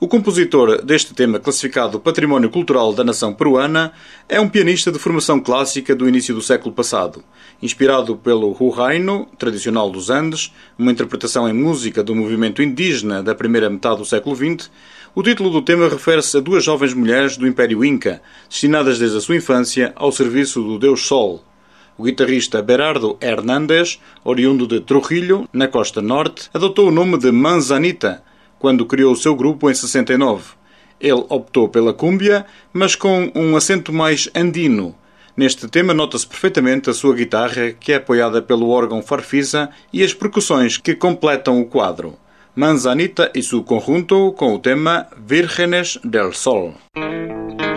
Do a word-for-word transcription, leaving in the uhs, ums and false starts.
O compositor deste tema, classificado Património Cultural da Nação Peruana, é um pianista de formação clássica do início do século passado. Inspirado pelo huayno, tradicional dos Andes, uma interpretação em música do movimento indígena da primeira metade do século vinte, o título do tema refere-se a duas jovens mulheres do Império Inca, destinadas desde a sua infância ao serviço do Deus Sol. O guitarrista Berardo Hernández, oriundo de Trujillo, na costa norte, adotou o nome de Manzanita quando criou o seu grupo em sessenta e nove. Ele optou pela cúmbia, mas com um acento mais andino. Neste tema nota-se perfeitamente a sua guitarra, que é apoiada pelo órgão farfisa, e as percussões que completam o quadro. Manzanita e seu conjunto com o tema Vírgenes del Sol.